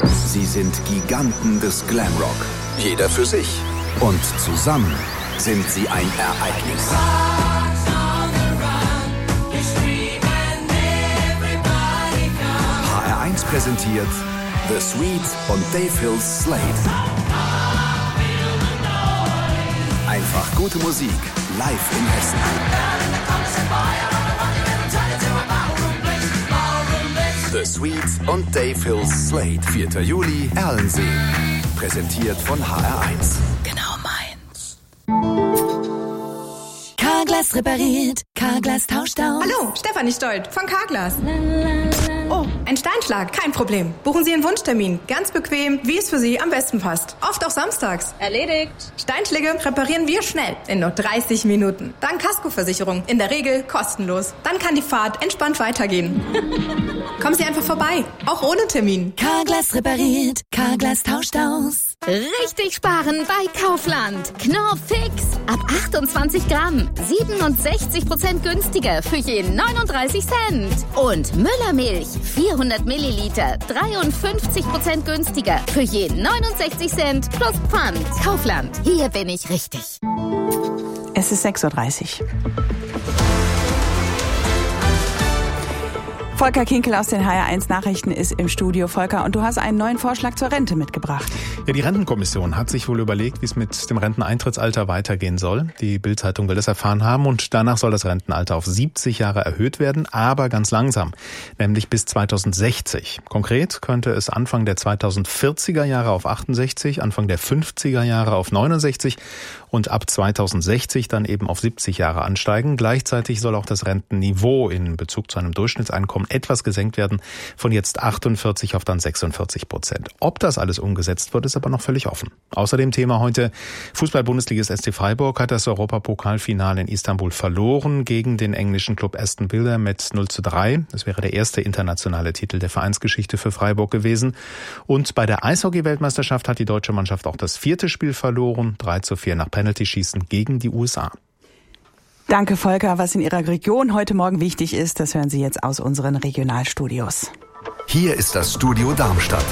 Sie sind Giganten des Glamrock. Jeder für sich. Und zusammen sind sie ein Ereignis. HR1 präsentiert The Sweet und Dave Hills Slate. Einfach gute Musik, live in Hessen. The Sweet und Dave Hills Slate. 4. Juli, Erlensee. Präsentiert von HR1. Genau meins. Carglass repariert, Carglass tauscht aus. Hallo, Stefanie Stolt von Carglass. Oh, ein Steinschlag, kein Problem. Buchen Sie einen Wunschtermin. Ganz bequem, wie es für Sie am besten passt. Oft auch samstags. Erledigt. Steinschläge reparieren wir schnell, in nur 30 Minuten. Dank Kaskoversicherung, in der Regel kostenlos. Dann kann die Fahrt entspannt weitergehen. Kommen Sie einfach vorbei, auch ohne Termin. Carglass repariert, Carglass tauscht aus. Richtig sparen bei Kaufland. Knorr Fix. Ab 28 Gramm. 67% günstiger für je 39 Cent. Und Müllermilch. 400 Milliliter. 53% günstiger für je 69 Cent plus Pfand. Kaufland. Hier bin ich richtig. Es ist 6:30 Uhr. Volker Kinkel aus den HR1 Nachrichten ist im Studio. Volker, und du hast einen neuen Vorschlag zur Rente mitgebracht. Ja, die Rentenkommission hat sich wohl überlegt, wie es mit dem Renteneintrittsalter weitergehen soll. Die Bild-Zeitung will das erfahren haben und danach soll das Rentenalter auf 70 Jahre erhöht werden, aber ganz langsam, nämlich bis 2060. Konkret könnte es Anfang der 2040er Jahre auf 68, Anfang der 50er Jahre auf 69 und ab 2060 dann eben auf 70 Jahre ansteigen. Gleichzeitig soll auch das Rentenniveau in Bezug zu einem Durchschnittseinkommen etwas gesenkt werden, von jetzt 48 auf dann 46%. Ob das alles umgesetzt wird, ist aber noch völlig offen. Außerdem Thema heute: Fußball-Bundesligist SC Freiburg hat das Europapokalfinale in Istanbul verloren gegen den englischen Club Aston Villa mit 0:3. Das wäre der erste internationale Titel der Vereinsgeschichte für Freiburg gewesen. Und bei der Eishockey-Weltmeisterschaft hat die deutsche Mannschaft auch das 4. Spiel verloren, 3:4 nach Penalty-Schießen gegen die USA. Danke, Volker. Was in Ihrer Region heute Morgen wichtig ist, das hören Sie jetzt aus unseren Regionalstudios. Hier ist das Studio Darmstadt.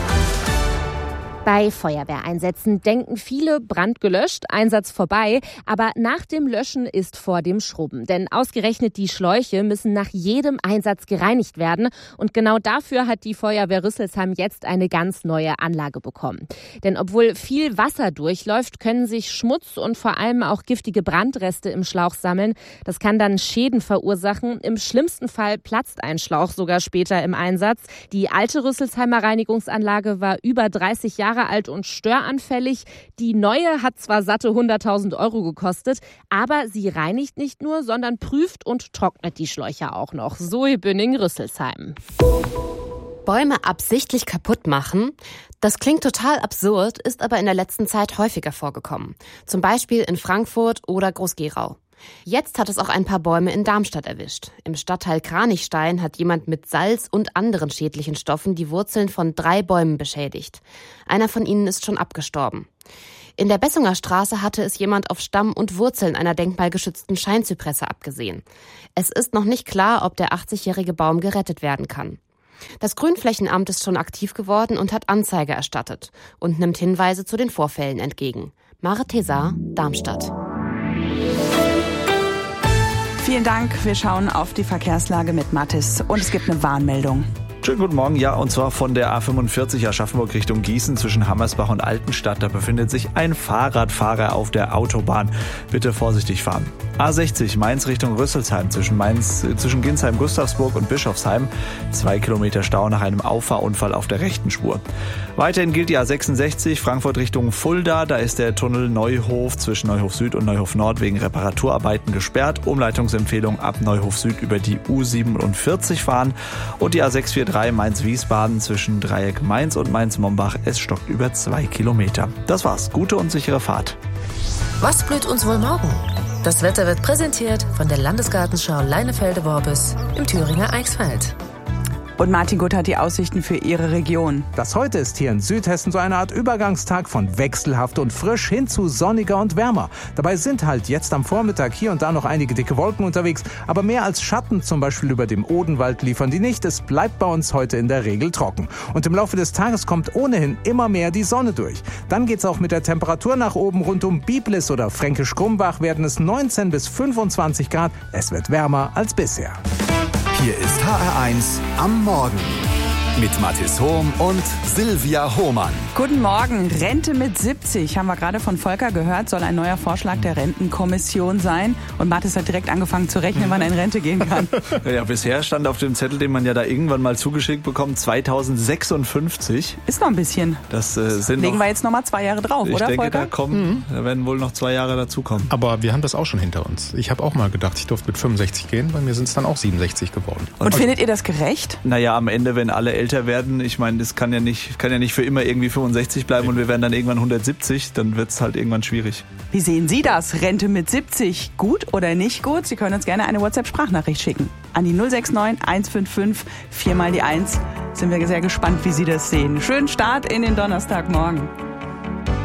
Bei Feuerwehreinsätzen denken viele, Brand gelöscht, Einsatz vorbei. Aber nach dem Löschen ist vor dem Schrubben. Denn ausgerechnet die Schläuche müssen nach jedem Einsatz gereinigt werden. Und genau dafür hat die Feuerwehr Rüsselsheim jetzt eine ganz neue Anlage bekommen. Denn obwohl viel Wasser durchläuft, können sich Schmutz und vor allem auch giftige Brandreste im Schlauch sammeln. Das kann dann Schäden verursachen. Im schlimmsten Fall platzt ein Schlauch sogar später im Einsatz. Die alte Rüsselsheimer Reinigungsanlage war über 30 Jahre alt und störanfällig. Die neue hat zwar satte 100.000 € gekostet, aber sie reinigt nicht nur, sondern prüft und trocknet die Schläuche auch noch. Zoe Bünning-Rüsselsheim. Bäume absichtlich kaputt machen? Das klingt total absurd, ist aber in der letzten Zeit häufiger vorgekommen. Zum Beispiel in Frankfurt oder Groß-Gerau. Jetzt hat es auch ein paar Bäume in Darmstadt erwischt. Im Stadtteil Kranichstein hat jemand mit Salz und anderen schädlichen Stoffen die Wurzeln von 3 Bäumen beschädigt. Einer von ihnen ist schon abgestorben. In der Bessunger Straße hatte es jemand auf Stamm und Wurzeln einer denkmalgeschützten Scheinzypresse abgesehen. Es ist noch nicht klar, ob der 80-jährige Baum gerettet werden kann. Das Grünflächenamt ist schon aktiv geworden und hat Anzeige erstattet und nimmt Hinweise zu den Vorfällen entgegen. Mare Tesa, Darmstadt. Vielen Dank. Wir schauen auf die Verkehrslage mit Mathis und es gibt eine Warnmeldung. Schönen guten Morgen, ja, und zwar von der A45 Aschaffenburg Richtung Gießen zwischen Hammersbach und Altenstadt. Da befindet sich ein Fahrradfahrer auf der Autobahn. Bitte vorsichtig fahren. A60 Mainz Richtung Rüsselsheim zwischen Ginsheim, Gustavsburg und Bischofsheim. 2 Kilometer Stau nach einem Auffahrunfall auf der rechten Spur. Weiterhin gilt die A66 Frankfurt Richtung Fulda. Da ist der Tunnel Neuhof zwischen Neuhof Süd und Neuhof Nord wegen Reparaturarbeiten gesperrt. Umleitungsempfehlung ab Neuhof Süd über die U47 fahren. Und die A643 Mainz-Wiesbaden zwischen Dreieck Mainz und Mainz-Mombach. Es stockt über 2 Kilometer. Das war's. Gute und sichere Fahrt. Was blüht uns wohl morgen? Das Wetter wird präsentiert von der Landesgartenschau Leinefelde-Worbis im Thüringer Eichsfeld. Und Martin Gutt hat die Aussichten für Ihre Region. Das heute ist hier in Südhessen so eine Art Übergangstag von wechselhaft und frisch hin zu sonniger und wärmer. Dabei sind halt jetzt am Vormittag hier und da noch einige dicke Wolken unterwegs, aber mehr als Schatten, zum Beispiel über dem Odenwald, liefern die nicht. Es bleibt bei uns heute in der Regel trocken. Und im Laufe des Tages kommt ohnehin immer mehr die Sonne durch. Dann geht's auch mit der Temperatur nach oben. Rund um Biblis oder Fränkisch-Krumbach werden es 19 bis 25 Grad. Es wird wärmer als bisher. Hier ist HR1 am Morgen mit Mathis Hohm und Silvia Hohmann. Guten Morgen. Rente mit 70, haben wir gerade von Volker gehört, soll ein neuer Vorschlag der Rentenkommission sein. Und Mathis hat direkt angefangen zu rechnen, wann er in Rente gehen kann. Ja, bisher stand auf dem Zettel, den man ja da irgendwann mal zugeschickt bekommt, 2056. Ist noch ein bisschen. Das sind legen wir jetzt noch mal 2 Jahre drauf, oder denke, Volker? Da werden wohl noch 2 Jahre dazukommen. Aber wir haben das auch schon hinter uns. Ich habe auch mal gedacht, ich durfte mit 65 gehen. Bei mir sind es dann auch 67 geworden. Und findet ihr das gerecht? Naja, am Ende, wenn alle älter werden, ich meine, das kann ja nicht für immer irgendwie 65 bleiben und wir werden dann irgendwann 170, dann wird es halt irgendwann schwierig. Wie sehen Sie das? Rente mit 70, gut oder nicht gut? Sie können uns gerne eine WhatsApp-Sprachnachricht schicken. An die 069 155 4 mal die 1. Sind wir sehr gespannt, wie Sie das sehen. Schönen Start in den Donnerstagmorgen.